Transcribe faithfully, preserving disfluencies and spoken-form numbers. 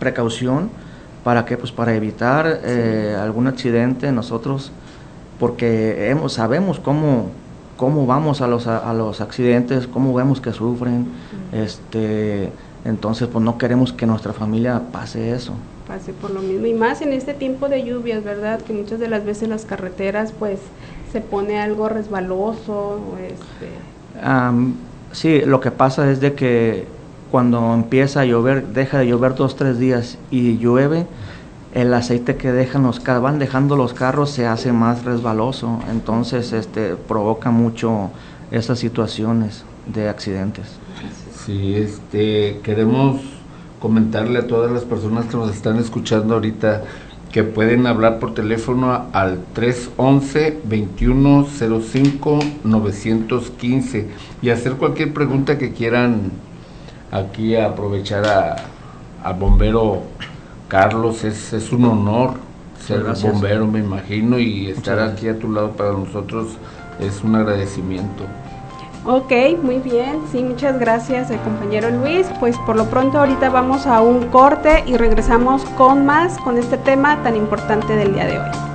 precaución. ¿Para qué? Pues para evitar eh, algún accidente nosotros, porque hemos, sabemos cómo, cómo vamos a los, a, a los accidentes, cómo vemos que sufren, uh-huh. este, entonces pues no queremos que nuestra familia pase eso. Pase por lo mismo, y más en este tiempo de lluvias, ¿verdad? Que muchas de las veces las carreteras pues se pone algo resbaloso. Este... Um, sí, lo que pasa es de que cuando empieza a llover, deja de llover dos, tres días y llueve, el aceite que dejan los carros, van dejando los carros se hace más resbaloso, entonces este provoca mucho esas situaciones de accidentes. Sí, este queremos comentarle a todas las personas que nos están escuchando ahorita que pueden hablar por teléfono al tres once, veintiuno cero cinco, novecientos quince y hacer cualquier pregunta que quieran. Aquí aprovechar a, a bombero Carlos, es, es un honor ser Gracias. bombero, me imagino, y estar Muchas aquí gracias. a tu lado para nosotros es un agradecimiento. Ok, muy bien, sí, muchas gracias, eh, compañero Luis. Pues por lo pronto ahorita vamos a un corte y regresamos con más, con este tema tan importante del día de hoy.